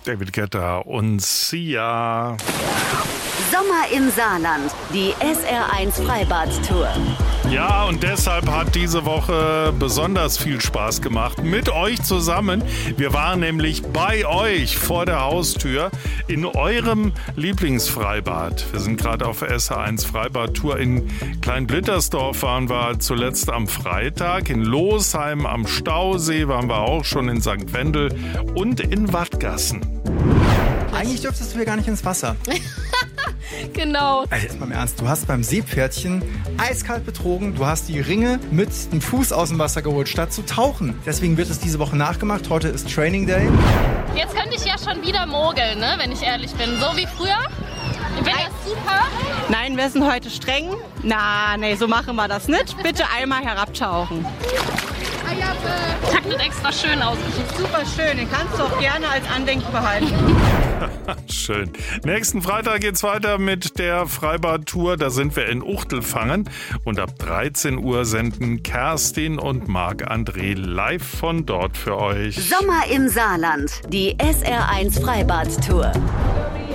David Guetta und Sia. Sommer im Saarland, die SR1 Freibad-Tour. Ja, und deshalb hat diese Woche besonders viel Spaß gemacht mit euch zusammen. Wir waren nämlich bei euch vor der Haustür in eurem Lieblingsfreibad. Wir sind gerade auf der SR1 Freibad-Tour. In Kleinblittersdorf waren wir zuletzt am Freitag. In Losheim am Stausee waren wir auch schon, in St. Wendel und in Wattgassen. Eigentlich dürftest du hier gar nicht ins Wasser. Genau. Also jetzt mal im Ernst, du hast beim Seepferdchen eiskalt betrogen, du hast die Ringe mit dem Fuß aus dem Wasser geholt, statt zu tauchen. Deswegen wird es diese Woche nachgemacht. Heute ist Training Day. Jetzt könnte ich ja schon wieder mogeln, ne, wenn ich ehrlich bin. So wie früher. Ich bin das super. Nein, wir sind heute streng. Nee, so machen wir das nicht. Bitte einmal herabtauchen. Taktet extra schön aus. Super schön, den kannst du auch gerne als Andenken behalten. Schön. Nächsten Freitag geht's weiter mit der Freibad-Tour. Da sind wir in Uchtelfangen. Und ab 13 Uhr senden Kerstin und Marc-André live von dort für euch. Sommer im Saarland, die SR1 Freibad-Tour.